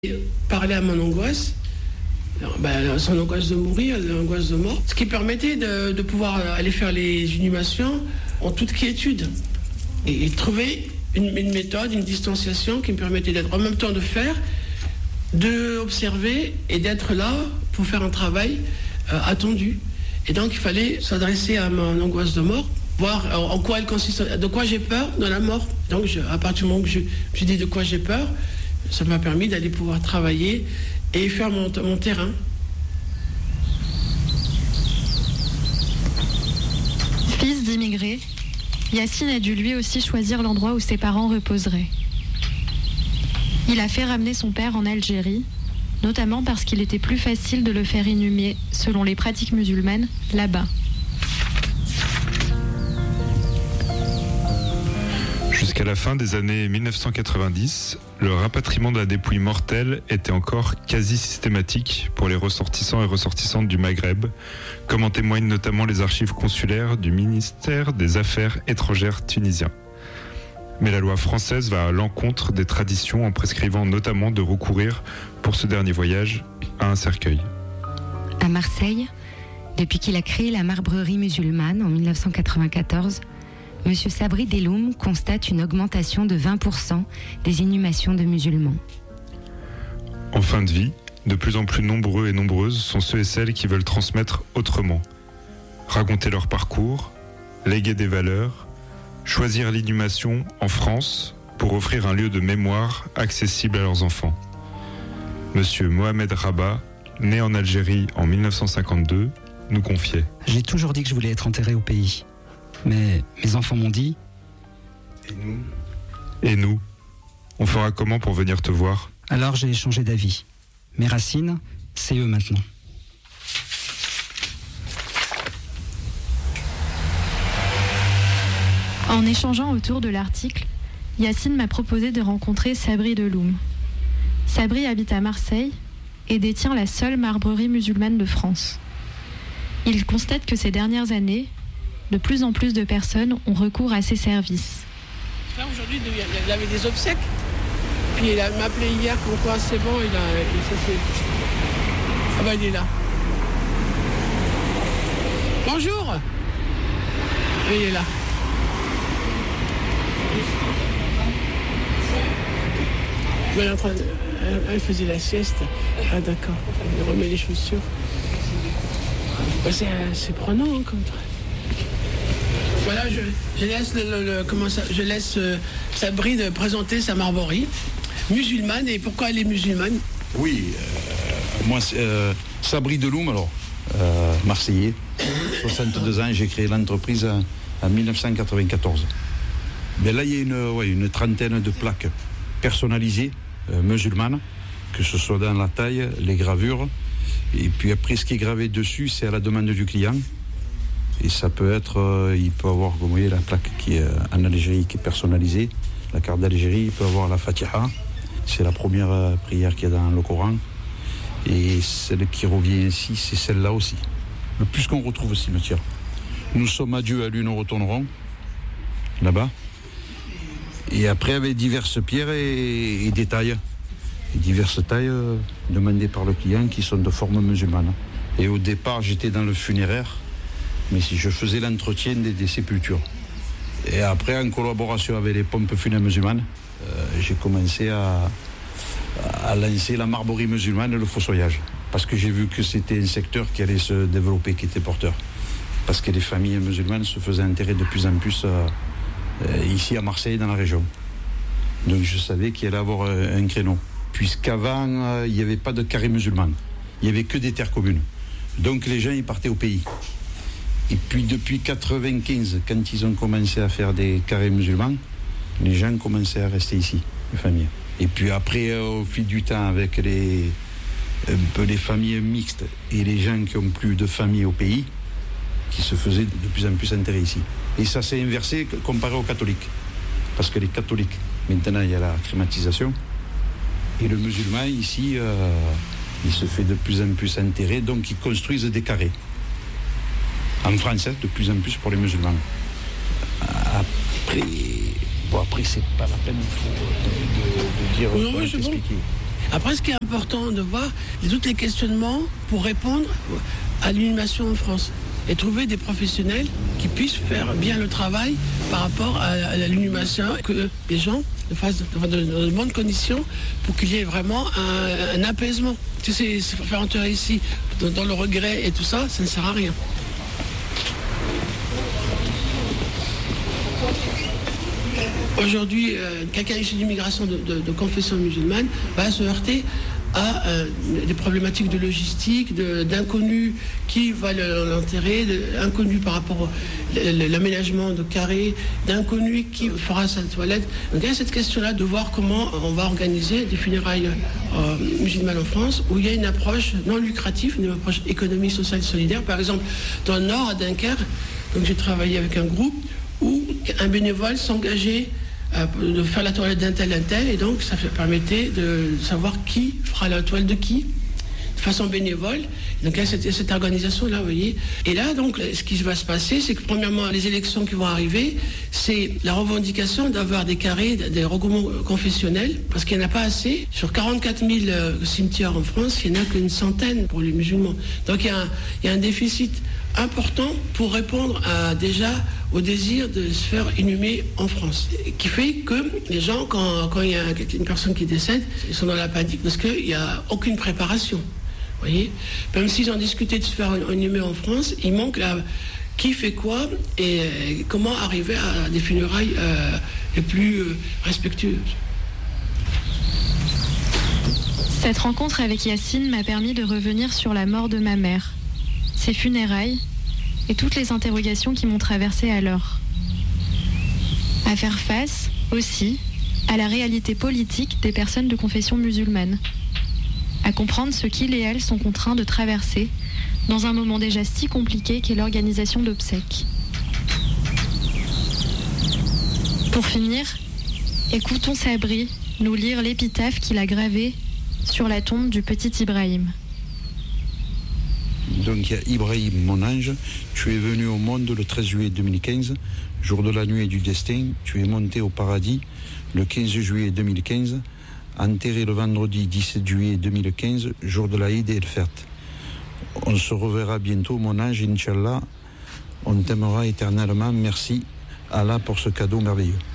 Parler à mon angoisse, son angoisse de mourir, l'angoisse de mort, ce qui permettait de pouvoir aller faire les inhumations en toute quiétude et trouver une méthode, une distanciation qui me permettait d'être en même temps de faire, d'observer et d'être là pour faire un travail attendu. Et donc il fallait s'adresser à mon angoisse de mort, voir en quoi elle consiste, de quoi j'ai peur dans la mort. Donc à partir du moment que je dis de quoi j'ai peur, ça m'a permis d'aller pouvoir travailler et faire mon terrain. Fils d'immigrés, Yacine a dû lui aussi choisir l'endroit où ses parents reposeraient. Il a fait ramener son père en Algérie, notamment parce qu'il était plus facile de le faire inhumer, selon les pratiques musulmanes, là-bas. Jusqu'à la fin des années 1990, le rapatriement de la dépouille mortelle était encore quasi systématique pour les ressortissants et ressortissantes du Maghreb, comme en témoignent notamment les archives consulaires du ministère des Affaires étrangères tunisien. Mais la loi française va à l'encontre des traditions en prescrivant notamment de recourir, pour ce dernier voyage, à un cercueil. À Marseille, depuis qu'il a créé la marbrerie musulmane en 1994, M. Sabri Deloum constate une augmentation de 20% des inhumations de musulmans. En fin de vie, de plus en plus nombreux et nombreuses sont ceux et celles qui veulent transmettre autrement, raconter leur parcours, léguer des valeurs, choisir l'inhumation en France pour offrir un lieu de mémoire accessible à leurs enfants. Monsieur Mohamed Rabat, né en Algérie en 1952, nous confiait. J'ai toujours dit que je voulais être enterré au pays. Mais mes enfants m'ont dit... Et nous ? On fera comment pour venir te voir ? Alors j'ai changé d'avis. Mes racines, c'est eux maintenant. En échangeant autour de l'article, Yacine m'a proposé de rencontrer Sabri Deloum. Sabri habite à Marseille et détient la seule marbrerie musulmane de France. Il constate que ces dernières années, de plus en plus de personnes ont recours à ses services. Là, aujourd'hui, il avait des obsèques. Puis il m'a appelé hier, comme quoi c'est bon, ça fait... Ah ben il est là. Bonjour. Il est là. Elle faisait la sieste. Ah d'accord. Elle remet les chaussures. C'est prenant hein, comme ça. Voilà, je laisse je laisse Sabri de présenter sa marbrerie musulmane. Et pourquoi elle est musulmane ? Oui, moi Sabri Deloum, alors marseillais, 62 ans, j'ai créé l'entreprise en 1994. Mais là, il y a une trentaine de plaques personnalisées musulmanes, que ce soit dans la taille, les gravures, et puis après ce qui est gravé dessus, c'est à la demande du client. Et ça peut être, il peut avoir, vous voyez, la plaque qui est en Algérie, qui est personnalisée, la carte d'Algérie, il peut avoir la Fatiha, c'est la première prière qu'il y a dans le Coran. Et celle qui revient ici, c'est celle-là aussi. Le plus qu'on retrouve au cimetière. Nous sommes à Dieu, à lui nous retournerons, là-bas. Et après, avec diverses pierres et des tailles. Et diverses tailles demandées par le client qui sont de forme musulmane. Et au départ, j'étais dans le funéraire. Mais si je faisais l'entretien des sépultures. Et après, en collaboration avec les pompes funèbres musulmanes, j'ai commencé à lancer la marbrerie musulmane et le fossoyage. Parce que j'ai vu que c'était un secteur qui allait se développer, qui était porteur. Parce que les familles musulmanes se faisaient enterrer de plus en plus ici à Marseille, dans la région. Donc je savais qu'il allait avoir un créneau. Puisqu'avant, il n'y avait pas de carré musulman. Il n'y avait que des terres communes. Donc les gens, ils partaient au pays. Et puis depuis 1995, quand ils ont commencé à faire des carrés musulmans, les gens commençaient à rester ici, les familles. Et puis après, au fil du temps, avec un peu les familles mixtes et les gens qui ont plus de famille au pays, qui se faisaient de plus en plus enterrer ici. Et ça s'est inversé comparé aux catholiques. Parce que les catholiques, maintenant il y a la crématisation, et le musulman ici, il se fait de plus en plus enterrer, donc ils construisent des carrés. En France, de plus en plus pour les musulmans. Après, c'est pas la peine de dire, non, oui, c'est bon. Après, ce qui est important de voir, c'est tous les questionnements pour répondre à l'inhumation en France et trouver des professionnels qui puissent faire bien le travail par rapport à l'inhumation, que les gens le fassent dans de bonnes conditions pour qu'il y ait vraiment un apaisement. Tu sais, faire enterrer ici dans le regret et tout ça, ça ne sert à rien. Aujourd'hui, quelqu'un issu d'immigration de confession musulmane va se heurter à des problématiques de logistique, d'inconnus qui va l'enterrer, d'inconnus par rapport à l'aménagement de carrés, d'inconnus qui fera sa toilette. Donc il y a cette question-là de voir comment on va organiser des funérailles musulmanes en France, où il y a une approche non lucrative, une approche économique, sociale, solidaire. Par exemple, dans le Nord, à Dunkerque, donc j'ai travaillé avec un groupe où un bénévole s'engageait de faire la toilette d'un tel, et donc ça permettait de savoir qui fera la toile de qui, de façon bénévole. Donc il y a cette organisation-là, vous voyez. Et là, donc, ce qui va se passer, c'est que premièrement, les élections qui vont arriver, c'est la revendication d'avoir des carrés, des regroupements confessionnels, parce qu'il n'y en a pas assez. Sur 44 000 cimetières en France, il n'y en a qu'une centaine pour les musulmans. Donc il y a un déficit important pour répondre déjà au désir de se faire inhumer en France. Qui fait que les gens, quand il y a une personne qui décède, ils sont dans la panique parce qu'il n'y a aucune préparation. Vous voyez ? Même s'ils ont discuté de se faire inhumer en France, il manque qui fait quoi et comment arriver à des funérailles les plus respectueuses. Cette rencontre avec Yacine m'a permis de revenir sur la mort de ma mère, ses funérailles et toutes les interrogations qui m'ont traversée alors. À faire face, aussi, à la réalité politique des personnes de confession musulmane. À comprendre ce qu'ils et elles sont contraints de traverser dans un moment déjà si compliqué qu'est l'organisation d'obsèques. Pour finir, écoutons Sabri nous lire l'épitaphe qu'il a gravée sur la tombe du petit Ibrahim. Donc il y a Ibrahim, mon ange, tu es venu au monde le 13 juillet 2015, jour de la nuit et du destin, tu es monté au paradis le 15 juillet 2015, enterré le vendredi 17 juillet 2015, jour de la Eid el-Fert. On se reverra bientôt, mon ange, Inch'Allah, on t'aimera éternellement, merci Allah pour ce cadeau merveilleux.